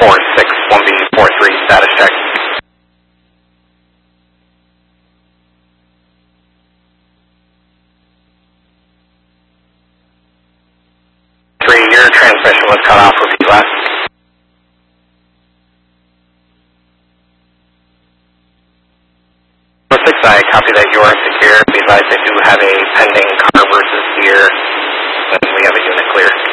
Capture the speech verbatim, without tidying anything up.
four six one B four three status check. Three, your transmission was cut off. Repeat last. four six, I copy that you are secure. Besides, I do have a pending car versus here, and we have a unit clear.